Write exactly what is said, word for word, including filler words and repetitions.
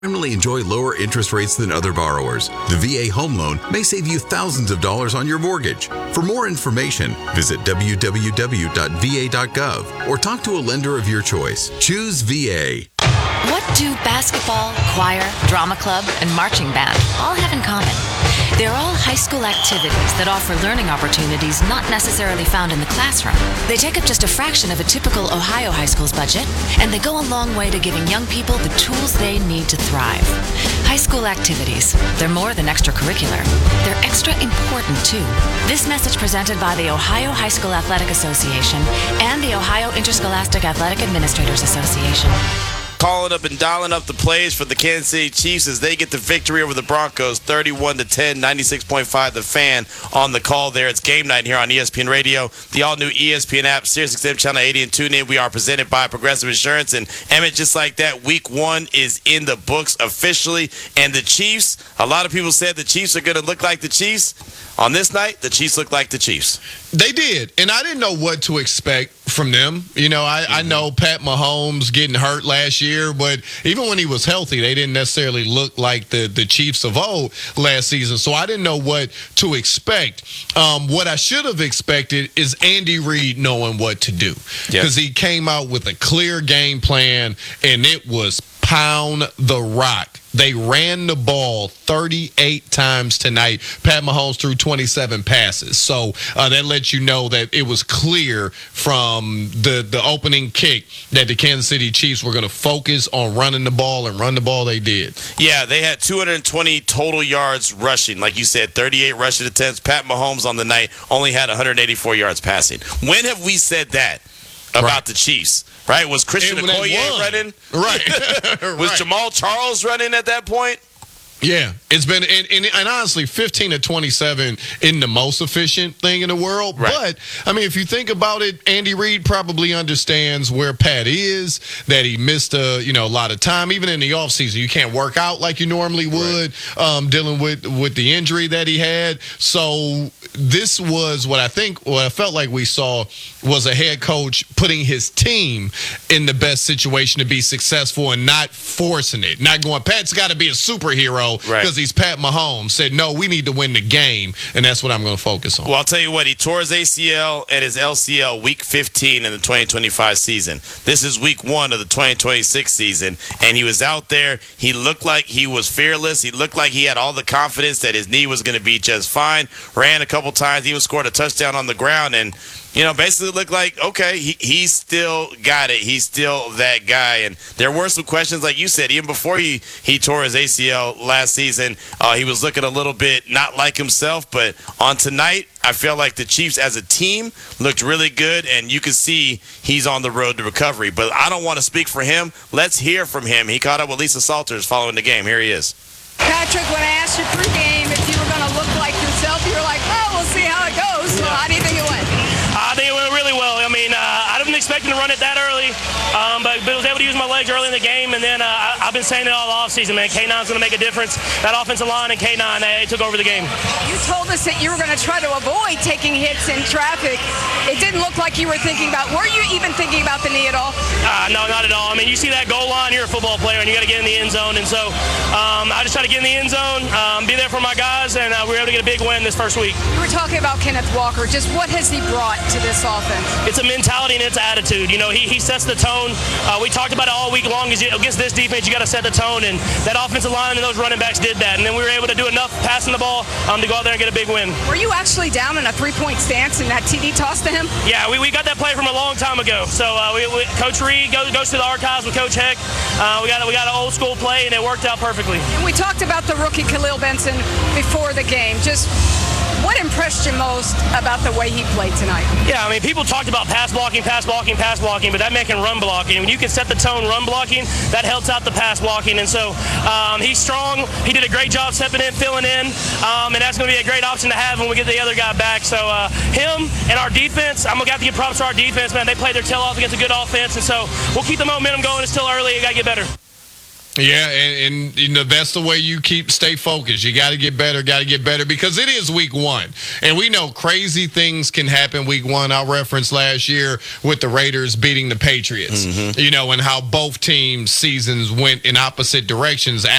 Generally enjoy lower interest rates than other borrowers. The V A Home Loan may save you thousands of dollars on your mortgage. For more information, visit w w w dot v a dot gov or talk to a lender of your choice. Choose V A. What do basketball, choir, drama club, and marching band all have in common? They're all high school activities that offer learning opportunities not necessarily found in the classroom. They take up just a fraction of a typical Ohio high school's budget, and they go a long way to giving young people the tools they need to thrive. High school activities, they're more than extracurricular. They're extra important, too. This message presented by the Ohio High School Athletic Association and the Ohio Interscholastic Athletic Administrators Association. Calling up and dialing up the plays for the Kansas City Chiefs as they get the victory over the Broncos, thirty-one to ten, ninety-six point five The Fan on the call there. It's game night here on E S P N Radio, the all-new E S P N app, SiriusXM Channel eighty, and TuneIn. We are presented by Progressive Insurance. And, Emmett, just like that, week one is in the books officially. And the Chiefs, a lot of people said the Chiefs are going to look like the Chiefs. On this night, the Chiefs look like the Chiefs. They did, and I didn't know what to expect from them. You know, I, mm-hmm. I know Pat Mahomes getting hurt last year, but even when he was healthy, they didn't necessarily look like the, the Chiefs of old last season, so I didn't know what to expect. Um, what I should have expected is Andy Reid knowing what to do, because he came out with a clear game plan, and it was pound the rock. They ran the ball thirty-eight times tonight. Pat Mahomes threw twenty-seven passes. So uh, that lets you know that it was clear from the, the opening kick that the Kansas City Chiefs were going to focus on running the ball, and run the ball they did. Yeah, they had two hundred twenty total yards rushing. Like you said, thirty-eight rushing attempts. Pat Mahomes on the night only had one hundred eighty-four yards passing. When have we said that about right. the Chiefs? Right? Was Christian Okoye running? Right. Was right. Jamal Charles running at that point? Yeah, it's been, and, and, and honestly, fifteen to twenty-seven isn't the most efficient thing in the world. Right. But, I mean, if you think about it, Andy Reid probably understands where Pat is, that he missed a, you know, a lot of time. Even in the offseason, you can't work out like you normally would, right. um, dealing with, with the injury that he had. So this was what I think, what I felt like we saw was a head coach putting his team in the best situation to be successful and not forcing it, not going, Pat's got to be a superhero because right. he's Pat Mahomes. Said, no, we need to win the game, and that's what I'm going to focus on. Well, I'll tell you what, he tore his A C L and his L C L week fifteen in the twenty twenty-five season. This is week one of the twenty twenty-six season, and he was out there. He looked like he was fearless. He looked like he had all the confidence that his knee was going to be just fine. Ran a couple times, even scored a touchdown on the ground, and you know, basically looked like, okay, he, he's still got it. He's still that guy. And there were some questions, like you said, even before he, he tore his A C L last season, uh, he was looking a little bit not like himself. But on tonight, I feel like the Chiefs as a team looked really good, and you can see he's on the road to recovery. But I don't want to speak for him. Let's hear from him. He caught up with Lisa Salters following the game. Here he is. Patrick, when I asked you pregame if you were going to look like yourself, you were like, well, we'll see how it goes. So how do you think it went? I think it went really well. I mean, uh, I didn't expect him to run it that early, um, but, but I was able to use my legs early in the game, and then uh, I, I've been saying it all offseason, man. K nine's going to make a difference. That offensive line and K nine, they, they took over the game. You told us that you were going to try to avoid taking hits in traffic. It didn't look like you were thinking about, were you even thinking about the knee at all? Uh, no, not at all. I mean, you see that goal line, you're a football player, and you got to get in the end zone, and so um, I just try to get in the end zone, um, be there for my guys, and uh, we were able to get a big win this first week. You were talking about Kenneth Walker. Just what has he brought to this offense? It's a mentality and it's attitude. You know, he, he sets the tone. Uh, we talked about it all week long. Against this defense, you got to set the tone, and that offensive line and those running backs did that. And then we were able to do enough passing the ball um, to go out there and get a big win. Were you actually down in a three-point stance and that T D toss to him? Yeah, we, we got that play from a long time ago. So uh, we, we, Coach Reed goes, goes to the archives with Coach Heck. Uh, we got we got an old school play, and it worked out perfectly. And we talked about the rookie Khalil Benson before the game. Just what impressed you most about the way he played tonight? Yeah, I mean, people talked about pass blocking, pass blocking, pass blocking, but that man can run blocking. When you can set the tone run blocking, that helps out the pass blocking. And so um, he's strong. He did a great job stepping in, filling in, um, and that's going to be a great option to have when we get the other guy back. So uh, him and our defense, I'm going to have to give props to our defense, man. They played their tail off against a good offense, and so we'll keep the momentum going. It's still early. You got to get better. Yeah, and, and you know that's the way you keep stay focused. You got to get better, got to get better because it is week one, and we know crazy things can happen week one. I referenced last year with the Raiders beating the Patriots, mm-hmm. you know, and how both teams' seasons went in opposite directions.